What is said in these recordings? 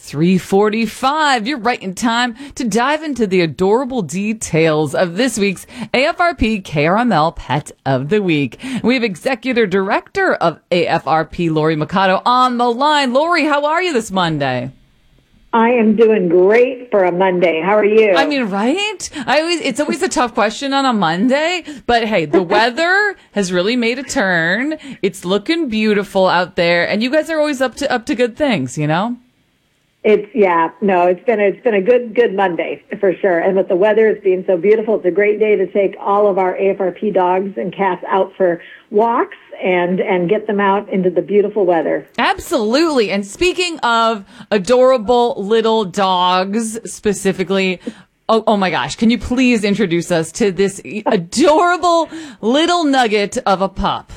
3:45. You're right in time to dive into the adorable details of this week's AFRP KRML Pet of the Week. We have Executive Director of AFRP, Lori Mercado, on the line. Lori, how are you this Monday? I am doing great for a Monday. How are you? I mean, right? It's always a tough question on a Monday, but hey, the weather has really made a turn. It's looking beautiful out there, and you guys are always up to good things, you know? It's been a good Monday for sure. And with the weather, it's being so beautiful. It's a great day to take all of our AFRP dogs and cats out for walks and get them out into the beautiful weather. Absolutely. And speaking of adorable little dogs specifically, oh my gosh, can you please introduce us to this adorable little nugget of a pup?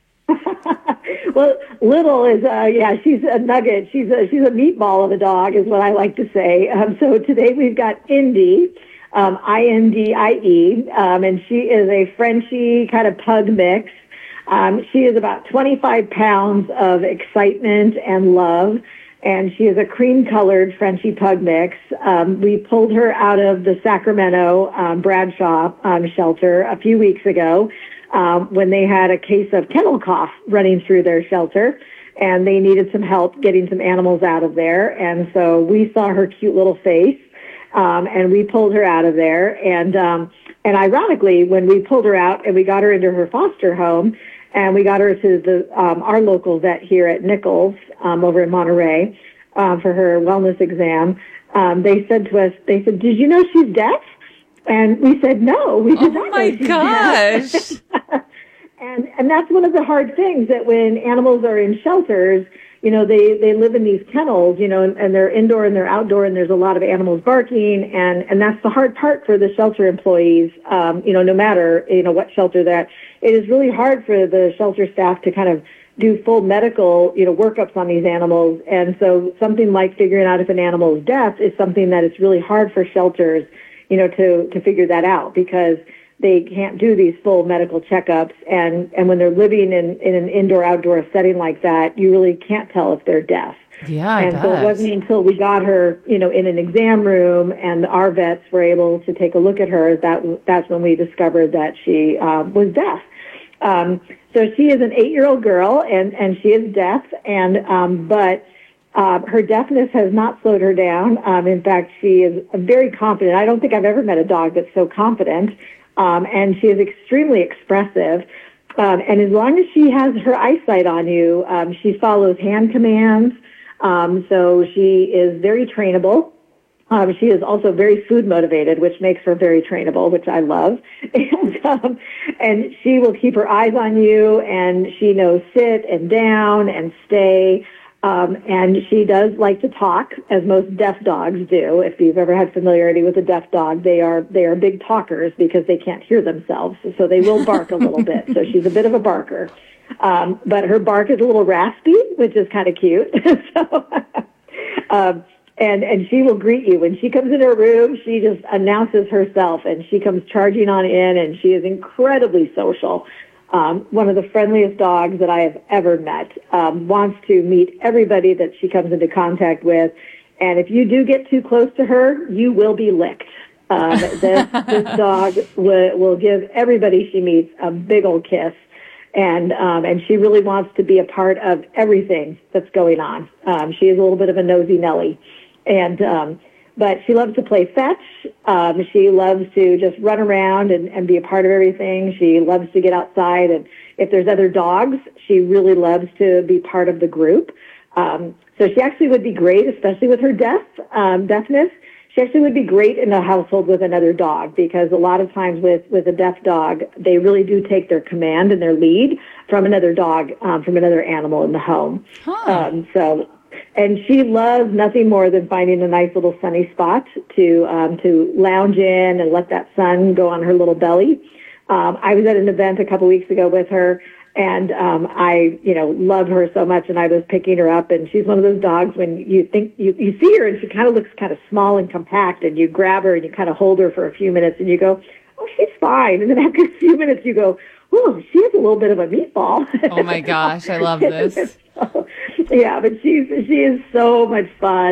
Well, little is, she's a nugget. She's a meatball of a dog is what I like to say. So today we've got Indie, Indie, and she is a Frenchie kind of pug mix. She is about 25 pounds of excitement and love, and she is a cream-colored Frenchie pug mix. We pulled her out of the Sacramento Bradshaw shelter a few weeks ago. When they had a case of kennel cough running through their shelter, and they needed some help getting some animals out of there. And so we saw her cute little face, and we pulled her out of there. And ironically, when we pulled her out and we got her into her foster home, and we got her to the our local vet here at Nichols over in Monterey for her wellness exam, they said to us, "Did you know she's deaf?" And we said, no, we did not. Oh my gosh. And that's one of the hard things, that when animals are in shelters, you know, they live in these kennels, you know, and they're indoor and they're outdoor, and there's a lot of animals barking. And that's the hard part for the shelter employees, you know, no matter, you know, what shelter that. It is really hard for the shelter staff to kind of do full medical, you know, workups on these animals. And so something like figuring out if an animal is deaf is something that it's really hard for shelters, you know, to figure that out, because they can't do these full medical checkups. And when they're living in an indoor-outdoor setting like that, you really can't tell if they're deaf. Yeah, and so it wasn't until we got her, you know, in an exam room and our vets were able to take a look at her that's when we discovered that she was deaf. So she is an 8-year-old girl, and she is deaf, but her deafness has not slowed her down. In fact, she is very confident. I don't think I've ever met a dog that's so confident. And she is extremely expressive. And as long as she has her eyesight on you, she follows hand commands. So she is very trainable. She is also very food motivated, which makes her very trainable, which I love. And she will keep her eyes on you, and she knows sit and down and stay. And she does like to talk, as most deaf dogs do. If you've ever had familiarity with a deaf dog, they are big talkers because they can't hear themselves. So they will bark a little bit. So she's a bit of a barker. But her bark is a little raspy, which is kind of cute. And she will greet you. When she comes into her room, she just announces herself, and she comes charging on in, and she is incredibly social. One of the friendliest dogs that I have ever met, wants to meet everybody that she comes into contact with. And if you do get too close to her, you will be licked. This dog will give everybody she meets a big old kiss. And she really wants to be a part of everything that's going on. She is a little bit of a nosy Nelly. But she loves to play fetch. She loves to just run around and be a part of everything. She loves to get outside. And if there's other dogs, she really loves to be part of the group. So she actually would be great, especially with her deafness. She actually would be great in a household with another dog, because a lot of times with a deaf dog, they really do take their command and their lead from another dog, from another animal in the home. Huh. And she loves nothing more than finding a nice little sunny spot to lounge in and let that sun go on her little belly. I was at an event a couple weeks ago with her, and I, love her so much, and I was picking her up, and she's one of those dogs when you think you see her and she kind of looks kind of small and compact, and you grab her and you kind of hold her for a few minutes and you go, oh, she's fine. And then after a few minutes you go, oh, she has a little bit of a meatball. Oh my gosh, I love this. Yeah, but she is so much fun.